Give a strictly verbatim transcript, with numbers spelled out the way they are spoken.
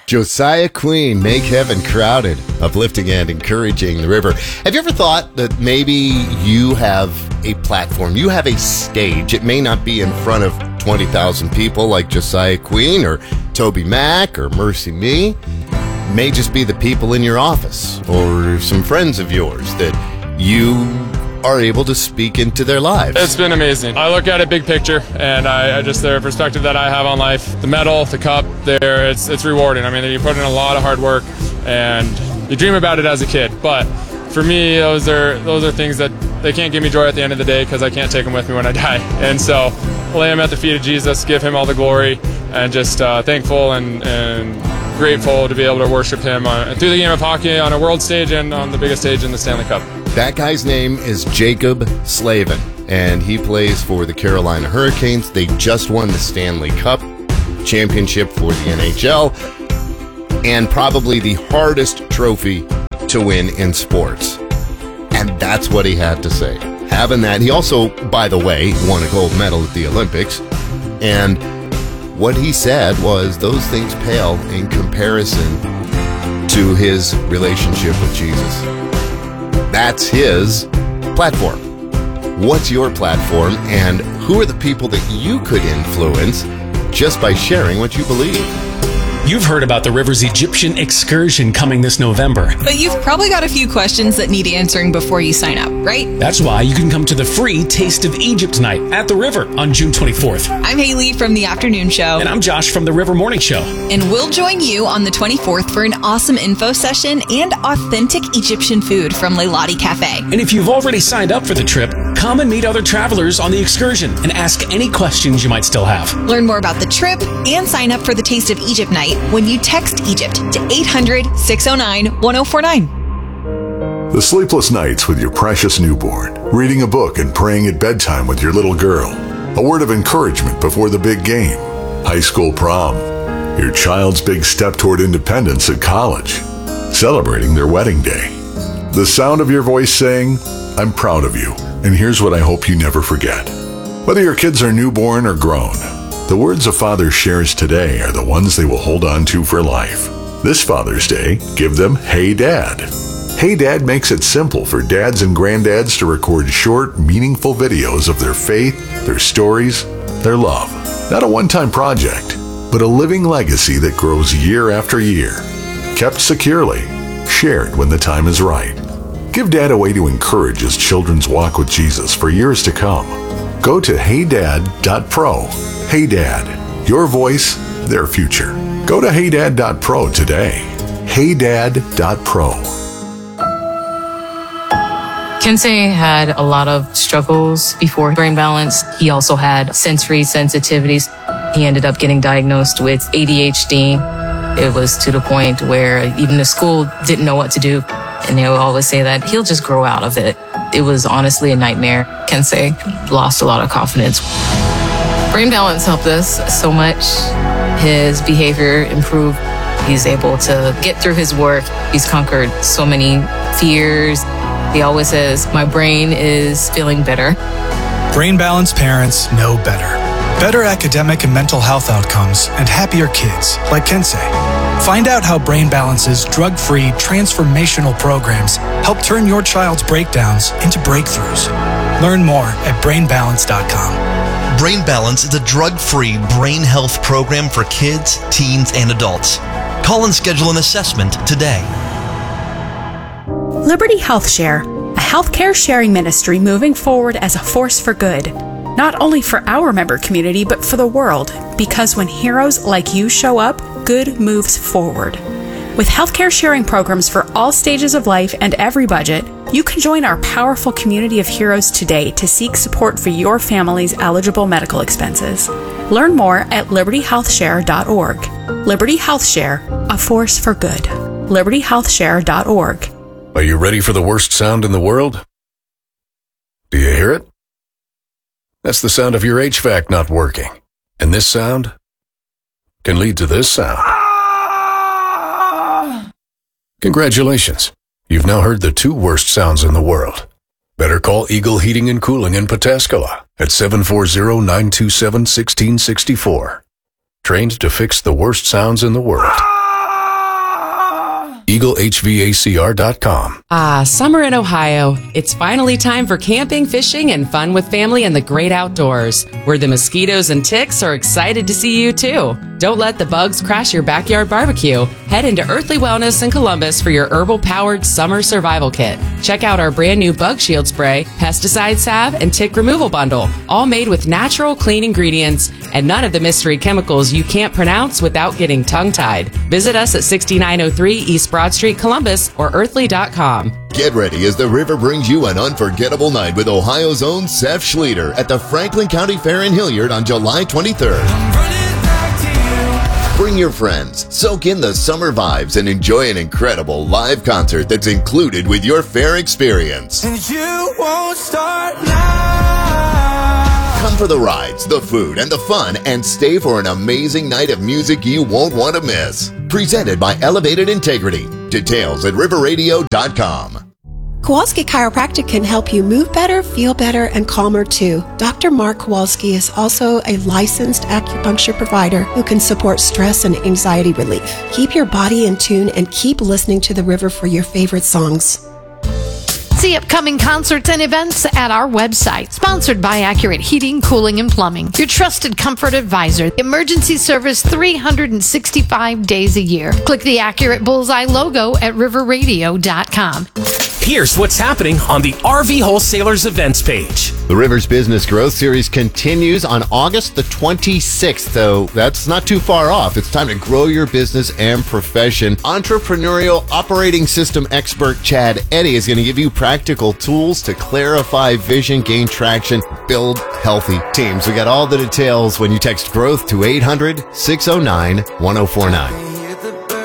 Josiah Queen, Make Heaven Crowded, uplifting and encouraging the river. Have you ever thought that maybe you have a platform, you have a stage? It may not be in front of twenty thousand people like Josiah Queen or Toby Mac or Mercy Me. It may just be the people in your office or some friends of yours that you are able to speak into their lives. It's been amazing. I look at it big picture, and I, I just the perspective that I have on life, the medal, the cup, there, it's it's rewarding. I mean, you put in a lot of hard work, and you dream about it as a kid. But for me, those are those are things that they can't give me joy at the end of the day because I can't take them with me when I die. And so, lay them at the feet of Jesus, give Him all the glory, and just uh, thankful and and grateful to be able to worship Him on, through the game of hockey on a world stage and on the biggest stage in the Stanley Cup. That guy's name is Jacob Slavin, and he plays for the Carolina Hurricanes. They just won the Stanley Cup championship for the N H L, and probably the hardest trophy to win in sports. And that's what he had to say. Having that, he also, by the way, won a gold medal at the Olympics, and what he said was those things pale in comparison to his relationship with Jesus. That's his platform. What's your platform, and who are the people that you could influence just by sharing what you believe? You've heard about the River's Egyptian excursion coming this November. But you've probably got a few questions that need answering before you sign up, right? That's why you can come to the free Taste of Egypt night at the River on June twenty-fourth. I'm Haley from the Afternoon Show. And I'm Josh from the River Morning Show. And we'll join you on the twenty-fourth for an awesome info session and authentic Egyptian food from Leilani Cafe. And if you've already signed up for the trip, come and meet other travelers on the excursion and ask any questions you might still have. Learn more about the trip and sign up for the Taste of Egypt night when you text Egypt to eight hundred, six oh nine, one oh four nine. The sleepless nights with your precious newborn, reading a book and praying at bedtime with your little girl, a word of encouragement before the big game, high school prom, your child's big step toward independence at college, celebrating their wedding day. The sound of your voice saying, "I'm proud of you, and here's what I hope you never forget." Whether your kids are newborn or grown, the words a father shares today are the ones they will hold on to for life. This Father's Day, give them Hey Dad. Hey Dad makes it simple for dads and granddads to record short, meaningful videos of their faith, their stories, their love. Not a one-time project, but a living legacy that grows year after year. Kept securely, shared when the time is right. Give Dad a way to encourage his children's walk with Jesus for years to come. Go to hey dad dot pro. Hey Dad, your voice, their future. Go to hey dad dot pro today. hey dad dot pro. Kensei had a lot of struggles before brain balance. He also had sensory sensitivities. He ended up getting diagnosed with A D H D. It was to the point where even the school didn't know what to do. And they would always say that he'll just grow out of it. It was honestly a nightmare. Kensei lost a lot of confidence. Brain balance helped us so much. His behavior improved. He's able to get through his work. He's conquered so many fears. He always says, my brain is feeling better. Brain Balance parents know better. Better academic and mental health outcomes and happier kids, like Kensei. Find out how Brain Balance's drug-free, transformational programs help turn your child's breakdowns into breakthroughs. Learn more at brain balance dot com. Brain Balance is a drug-free brain health program for kids, teens, and adults. Call and schedule an assessment today. Liberty Health Share, a healthcare sharing ministry moving forward as a force for good. Not only for our member community, but for the world, because when heroes like you show up, good moves forward. With healthcare sharing programs for all stages of life and every budget, you can join our powerful community of heroes today to seek support for your family's eligible medical expenses. Learn more at liberty health share dot org. Liberty Health Share, a force for good. liberty health share dot org. Are you ready for the worst sound in the world? Do you hear it? That's the sound of your H V A C not working. And this sound can lead to this sound. Congratulations. You've now heard the two worst sounds in the world. Better call Eagle Heating and Cooling in Pataskala at seven four zero, nine two seven, one six six four. Trained to fix the worst sounds in the world. eagle h v a c r dot com. Ah, summer in Ohio. It's finally time for camping, fishing, and fun with family in the great outdoors, where the mosquitoes and ticks are excited to see you too. Don't let the bugs crash your backyard barbecue. Head into Earthly Wellness in Columbus for your herbal-powered summer survival kit. Check out our brand new Bug Shield Spray, pesticide salve, and tick removal bundle, all made with natural, clean ingredients and none of the mystery chemicals you can't pronounce without getting tongue-tied. Visit us at sixty-nine oh three East Broad Street, Columbus, or earthly dot com. Get ready as the river brings you an unforgettable night with Ohio's own Seth Schleter at the Franklin County Fair in Hilliard on July twenty-third. Bring your friends, soak in the summer vibes, and enjoy an incredible live concert that's included with your fair experience. And you won't start now. Come for the rides, the food, and the fun, and stay for an amazing night of music you won't want to miss. Presented by Elevated Integrity. Details at river radio dot com. Kowalski Chiropractic can help you move better, feel better, and calmer too. Doctor Mark Kowalski is also a licensed acupuncture provider who can support stress and anxiety relief. Keep your body in tune and keep listening to the river for your favorite songs. See upcoming concerts and events at our website. Sponsored by Accurate Heating, Cooling, and Plumbing. Your trusted comfort advisor. Emergency service three hundred sixty-five days a year. Click the Accurate Bullseye logo at river radio dot com. Here's what's happening on the R V Wholesalers events page. The Rivers Business Growth Series continues on August the twenty-sixth, so that's not too far off. It's time to grow your business and profession. Entrepreneurial operating system expert Chad Eddy is going to give you practical tools to clarify vision, gain traction, build healthy teams. We got all the details when you text growth to eight hundred, six oh nine, one oh four nine.